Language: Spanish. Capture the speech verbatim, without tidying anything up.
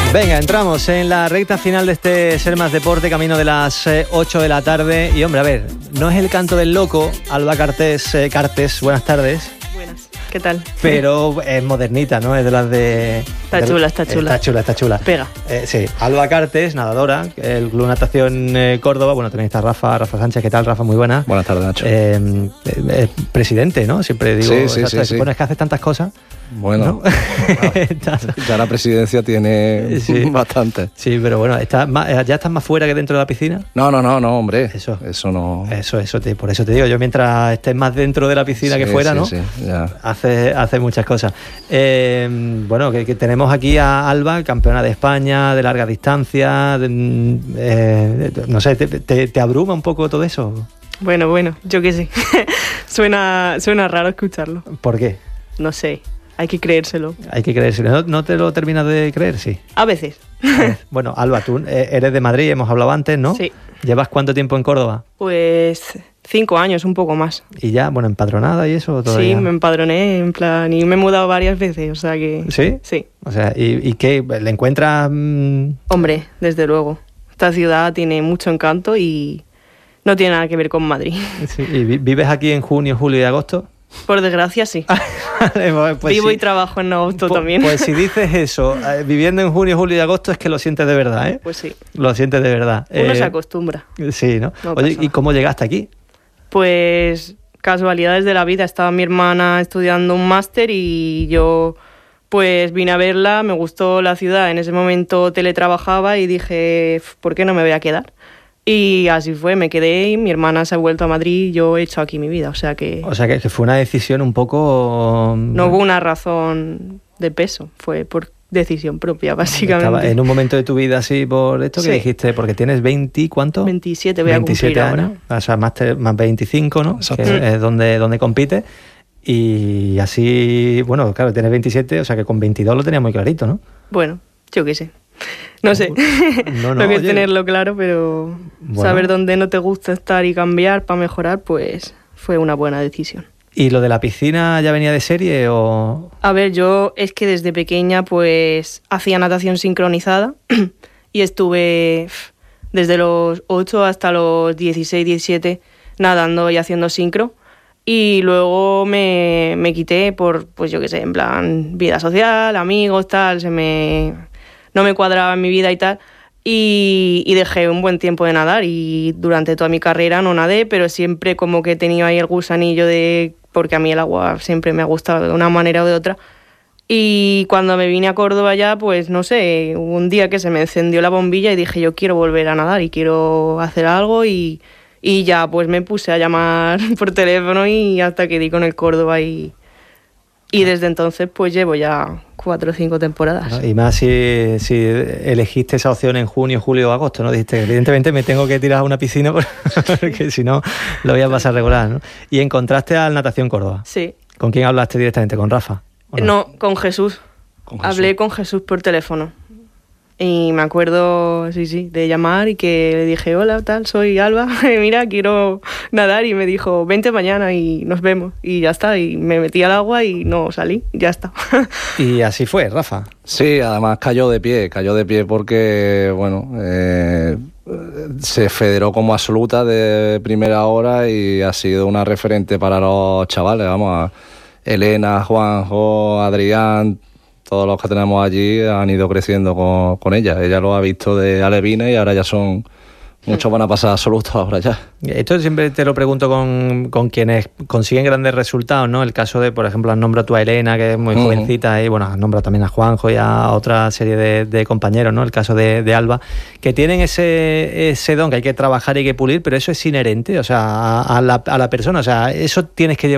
Venga, entramos en la recta final de este Ser Más Deporte, camino de las eh, ocho de la tarde. Y hombre, a ver, no es el canto del loco, Alba Cartés, eh, Cartes, buenas tardes. Buenas, ¿qué tal? Pero es modernita, ¿no? Es de las de... Está de, chula, está chula. Está chula, está chula. Pega. Eh, sí, Alba Cartes, nadadora, el Club Natación eh, Córdoba. Bueno, también está Rafa, Rafa Sánchez. ¿Qué tal, Rafa? Muy buena. Buenas tardes, Nacho. Eh, eh, presidente, ¿no? Siempre digo... Sí, sí, sí, sí. Bueno, es que haces tantas cosas... Bueno, ¿no? ya la presidencia tiene sí. bastante. Sí, pero bueno, ¿estás más, ¿ya estás más fuera que dentro de la piscina? No, no, no, no, hombre. Eso, eso no. Eso, eso, te, por eso te digo, yo mientras estés más dentro de la piscina sí, que fuera, sí, ¿no? Sí, ya. Hace, hace muchas cosas. Eh, bueno, que, que tenemos aquí a Alba, campeona de España, de larga distancia. De, eh, no sé, ¿te, te, ¿te abruma un poco todo eso? Bueno, bueno, yo qué sé. suena, suena raro escucharlo. ¿Por qué? No sé. Hay que creérselo. Hay que creérselo. ¿No, no te lo terminas de creer? Sí. A veces. Bueno, Alba, tú eres de Madrid, hemos hablado antes, ¿no? Sí. ¿Llevas cuánto tiempo en Córdoba? Pues cinco años, un poco más. ¿Y ya, bueno, empadronada y eso todavía? Sí, me empadroné, en plan, y me he mudado varias veces, o sea que... ¿Sí? Sí. O sea, ¿y, y qué? ¿Le encuentras...? Mmm... Hombre, desde luego. Esta ciudad tiene mucho encanto y no tiene nada que ver con Madrid. Sí. ¿Y vives aquí en junio, julio y agosto? Por desgracia, sí. Vale, pues Vivo sí. y trabajo en agosto pues, también. Pues si dices eso, eh, viviendo en junio, julio y agosto, es que lo sientes de verdad, ¿eh? Pues sí. Lo sientes de verdad. Uno eh, se acostumbra. Sí, ¿no? No Oye, pasa ¿y cómo llegaste aquí? Pues casualidades de la vida. Estaba mi hermana estudiando un máster y yo pues vine a verla, me gustó la ciudad. En ese momento teletrabajaba y dije, ¿por qué no me voy a quedar? Y así fue, me quedé y mi hermana se ha vuelto a Madrid y yo he hecho aquí mi vida, o sea que... O sea, que, que fue una decisión un poco... No hubo una razón de peso, fue por decisión propia, básicamente. Estaba en un momento de tu vida así por esto que Sí. dijiste, porque tienes veinte, ¿cuánto? veintisiete voy a veintisiete cumplir años, ahora. o sea, más, te, más veinticinco, ¿no? Exacto. Que es donde, donde compites. Y así, bueno, claro, tienes veintisiete, o sea que con veintidós lo tenías muy clarito, ¿no? Bueno, yo qué sé. No sé, No, no, lo que es oye. tenerlo claro, pero Bueno. saber dónde no te gusta estar y cambiar para mejorar, pues fue una buena decisión. ¿Y lo de la piscina ya venía de serie o...? A ver, yo es que desde pequeña pues hacía natación sincronizada y estuve pf, desde los ocho hasta los dieciséis, diecisiete nadando y haciendo sincro. Y luego me, me quité por, pues yo qué sé, en plan vida social, amigos, tal, se me... no me cuadraba en mi vida y tal, y, y dejé un buen tiempo de nadar y durante toda mi carrera no nadé, pero siempre como que he tenido ahí el gusanillo de... porque a mí el agua siempre me ha gustado de una manera o de otra. Y cuando me vine a Córdoba ya, pues no sé, hubo un día que se me encendió la bombilla y dije yo quiero volver a nadar y quiero hacer algo y, y ya pues me puse a llamar por teléfono y hasta que di con el Córdoba y... Y desde entonces pues llevo ya cuatro o cinco temporadas. Y más si, si elegiste esa opción en junio, julio o agosto, ¿no? Dijiste, evidentemente me tengo que tirar a una piscina porque si no lo voy a pasar regular, ¿no? Y encontraste al Natación Córdoba. Sí. ¿Con quién hablaste directamente? ¿Con Rafa? ¿O no? No, con Jesús. Con Jesús. Hablé con Jesús por teléfono. Y me acuerdo, sí, sí, de llamar y que le dije, hola, tal, soy Alba, mira, quiero nadar. Y me dijo, vente mañana y nos vemos. Y ya está, y me metí al agua y no salí, ya está. Y así fue, Rafa. Sí, además cayó de pie, cayó de pie porque, bueno, eh, se federó como absoluta de primera hora y ha sido una referente para los chavales, vamos, a Elena, Juanjo, Adrián... Todos los que tenemos allí han ido creciendo con, con ella. Ella lo ha visto de alevines y ahora ya son... Muchos van a pasar absolutos ahora ya. Esto siempre te lo pregunto con, con quienes consiguen grandes resultados, ¿no? El caso de, por ejemplo, has nombrado tú a Elena, que es muy uh-huh. jovencita, y bueno, has nombrado también a Juanjo y a otra serie de, de compañeros, ¿no? El caso de, de Alba, que tienen ese, ese don que hay que trabajar y hay que pulir, pero eso es inherente, o sea, a, a, la, a la persona, o sea, eso tienes que llevar